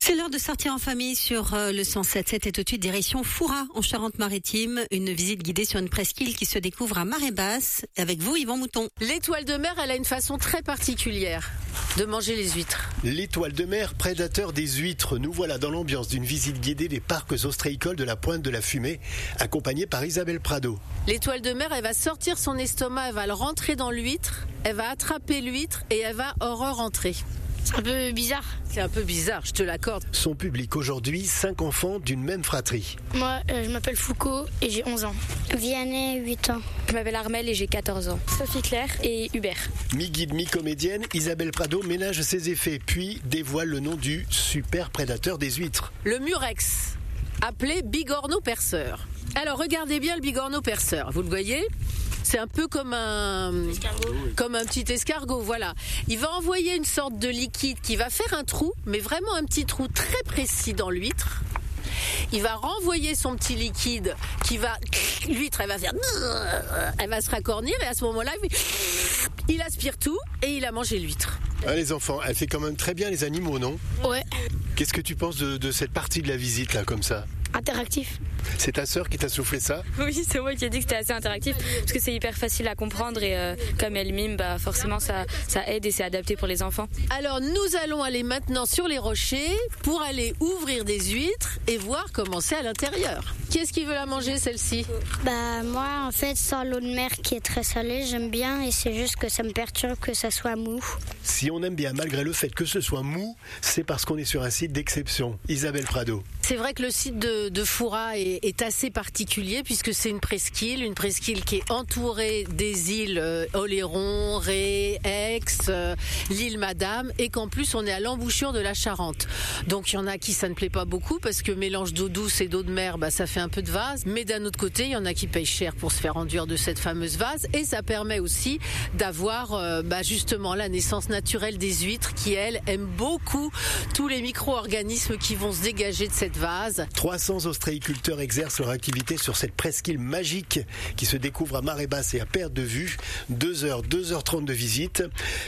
C'est l'heure de sortir en famille sur le 107.7 et tout de suite direction Fouras en Charente-Maritime. Une visite guidée sur une presqu'île qui se découvre à marée basse. Avec vous, Yvan Mouton. L'étoile de mer, elle a une façon très particulière de manger les huîtres. L'étoile de mer, prédateur des huîtres. Nous voilà dans l'ambiance d'une visite guidée des parcs ostréicoles de la Pointe de la Fumée, accompagnée par Isabelle Prado. L'étoile de mer, elle va sortir son estomac, elle va le rentrer dans l'huître, elle va attraper l'huître et elle va re-rentrer. C'est un peu bizarre. C'est un peu bizarre, je te l'accorde. Son public aujourd'hui, 5 enfants d'une même fratrie. Moi, je m'appelle Foucault et j'ai 11 ans. Vianney, 8 ans. Je m'appelle Armel et j'ai 14 ans. Sophie Claire et Hubert. Mi-guide, mi-comédienne, Isabelle Prado ménage ses effets, puis dévoile le nom du super prédateur des huîtres. Le murex, appelé bigorneau perceur. Alors regardez bien le bigorneau perceur, vous le voyez ? C'est un peu comme un petit escargot, voilà. Il va envoyer une sorte de liquide qui va faire un trou, mais vraiment un petit trou très précis dans l'huître. Il va renvoyer son petit liquide l'huître, elle va se racornir et à ce moment-là, il aspire tout et il a mangé l'huître. Ah, les enfants, elle fait quand même très bien les animaux, non ? Ouais. Qu'est-ce que tu penses de cette partie de la visite là, comme ça ? Interactif. C'est ta sœur qui t'a soufflé ça ? Oui, c'est moi qui ai dit que c'était assez interactif parce que c'est hyper facile à comprendre et comme elle mime, forcément ça aide et c'est adapté pour les enfants. Alors nous allons aller maintenant sur les rochers pour aller ouvrir des huîtres et voir comment c'est à l'intérieur. Qui est-ce qui veut la manger celle-ci ? Moi en fait sans l'eau de mer qui est très salée, j'aime bien et c'est juste que ça me perturbe que ça soit mou. Si on aime bien malgré le fait que ce soit mou, c'est parce qu'on est sur un site d'exception. Isabelle Prado. C'est vrai que le site de Fouras est assez particulier puisque c'est une presqu'île qui est entourée des îles Oléron, Ré, Aix, l'île Madame et qu'en plus on est à l'embouchure de la Charente. Donc il y en a qui ça ne plaît pas beaucoup parce que mélange d'eau douce et d'eau de mer, ça fait un peu de vase. Mais d'un autre côté, il y en a qui payent cher pour se faire enduire de cette fameuse vase et ça permet aussi d'avoir justement la naissance naturelle des huîtres qui elles aiment beaucoup tous les micro-organismes qui vont se dégager de cette vase. 300 ostréiculteurs exercent leur activité sur cette presqu'île magique qui se découvre à marée basse et à perte de vue. 2h30 de visite.